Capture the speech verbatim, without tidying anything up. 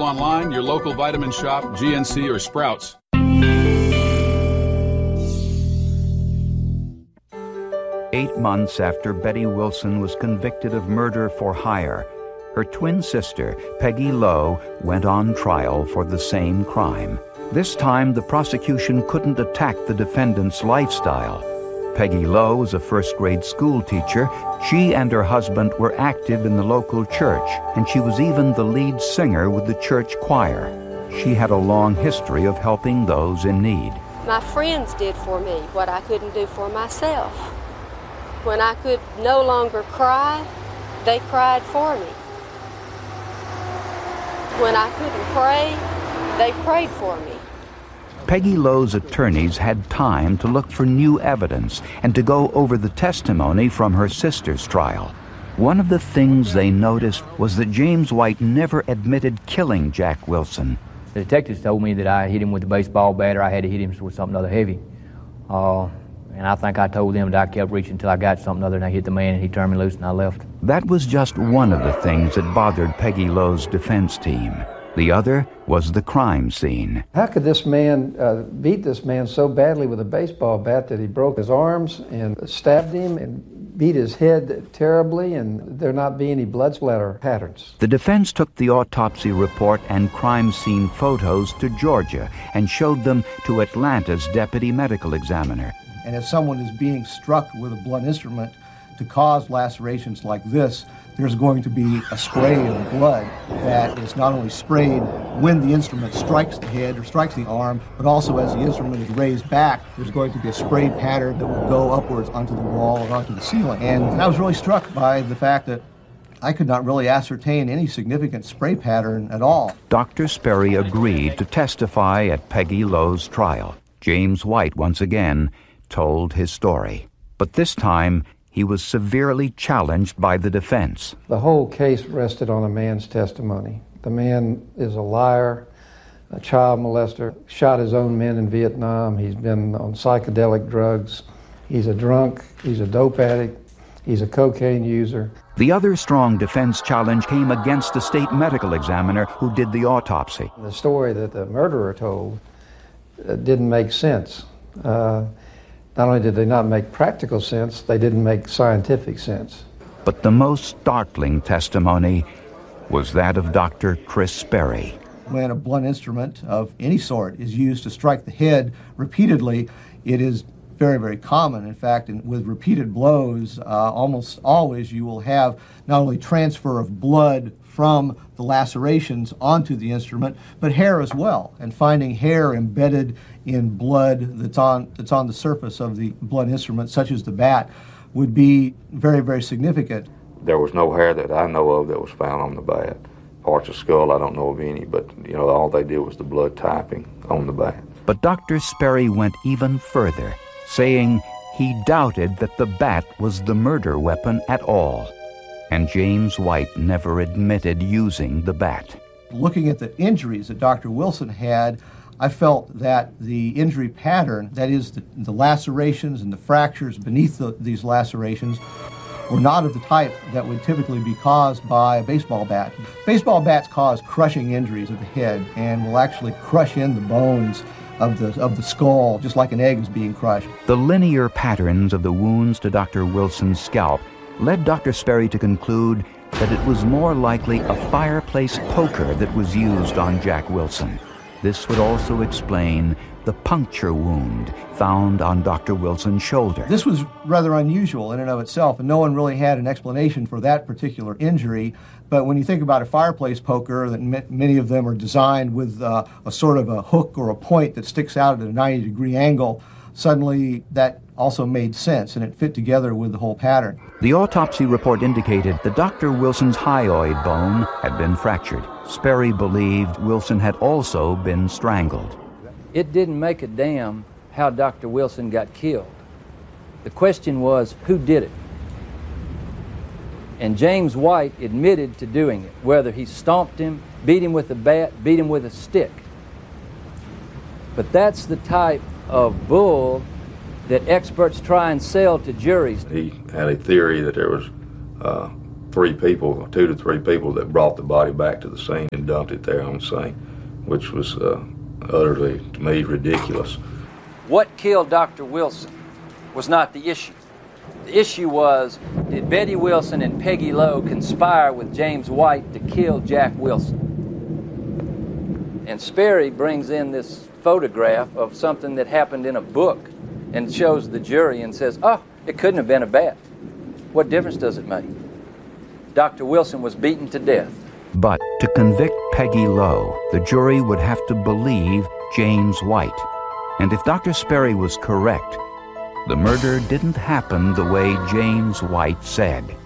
online, your local vitamin shop, G N C, or Sprouts. Eight months after Betty Wilson was convicted of murder for hire, her twin sister, Peggy Lowe, went on trial for the same crime. This time, the prosecution couldn't attack the defendant's lifestyle. Peggy Lowe was a first-grade school teacher. She and her husband were active in the local church, and she was even the lead singer with the church choir. She had a long history of helping those in need. My friends did for me what I couldn't do for myself. When I could no longer cry, they cried for me. When I couldn't pray, they prayed for me. Peggy Lowe's attorneys had time to look for new evidence and to go over the testimony from her sister's trial. One of the things they noticed was that James White never admitted killing Jack Wilson. The detectives told me that I hit him with a baseball bat or I had to hit him with something other heavy. Uh, and I think I told them that I kept reaching until I got something other and I hit the man and he turned me loose and I left. That was just one of the things that bothered Peggy Lowe's defense team. The other was the crime scene. How could this man uh, beat this man so badly with a baseball bat that he broke his arms and stabbed him and beat his head terribly, and there not be any blood splatter patterns? The defense took the autopsy report and crime scene photos to Georgia and showed them to Atlanta's deputy medical examiner. And if someone is being struck with a blunt instrument to cause lacerations like this, there's going to be a spray of blood that is not only sprayed when the instrument strikes the head or strikes the arm, but also as the instrument is raised back, there's going to be a spray pattern that will go upwards onto the wall or onto the ceiling. And I was really struck by the fact that I could not really ascertain any significant spray pattern at all. Doctor Sperry agreed to testify at Peggy Lowe's trial. James White, once again, told his story. But this time, he was severely challenged by the defense. The whole case rested on a man's testimony. The man is a liar, a child molester, shot his own men in Vietnam. He's been on psychedelic drugs. He's a drunk. He's a dope addict. He's a cocaine user. The other strong defense challenge came against the state medical examiner who did the autopsy. The story that the murderer told uh, didn't make sense. Uh, Not only did they not make practical sense, they didn't make scientific sense. But the most startling testimony was that of Doctor Chris Sperry. When a blunt instrument of any sort is used to strike the head repeatedly, it is very, very common. In fact, in, with repeated blows, uh, almost always you will have not only transfer of blood from the lacerations onto the instrument, but hair as well. And finding hair embedded in blood that's on that's on the surface of the blunt instrument, such as the bat, would be very, very significant. There was no hair that I know of that was found on the bat. Parts of skull, I don't know of any, but you know, all they did was the blood typing on the bat. But Doctor Sperry went even further, saying he doubted that the bat was the murder weapon at all. And James White never admitted using the bat. Looking at the injuries that Doctor Wilson had, I felt that the injury pattern, that is the, the lacerations and the fractures beneath the, these lacerations, were not of the type that would typically be caused by a baseball bat. Baseball bats cause crushing injuries of the head and will actually crush in the bones of the of the skull, just like an egg is being crushed. The linear patterns of the wounds to Doctor Wilson's scalp led Doctor Sperry to conclude that it was more likely a fireplace poker that was used on Jack Wilson. This would also explain the puncture wound found on Doctor Wilson's shoulder. This was rather unusual in and of itself, and no one really had an explanation for that particular injury. But when you think about a fireplace poker, that m- many of them are designed with uh, a sort of a hook or a point that sticks out at a ninety degree angle, suddenly that also made sense, and it fit together with the whole pattern. The autopsy report indicated that Doctor Wilson's hyoid bone had been fractured. Sperry believed Wilson had also been strangled. It didn't make a damn how Doctor Wilson got killed. The question was, who did it? And James White admitted to doing it, whether he stomped him, beat him with a bat, beat him with a stick. But that's the type of bull that experts try and sell to juries. He had a theory that there was uh, three people, two to three people that brought the body back to the scene and dumped it there on the scene, which was uh, utterly, to me, ridiculous. What killed Doctor Wilson was not the issue. The issue was, did Betty Wilson and Peggy Lowe conspire with James White to kill Jack Wilson? And Sperry brings in this photograph of something that happened in a book and shows the jury and says, oh, it couldn't have been a bat. What difference does it make? Doctor Wilson was beaten to death. But to convict Peggy Lowe, the jury would have to believe James White. And if Doctor Sperry was correct, the murder didn't happen the way James White said.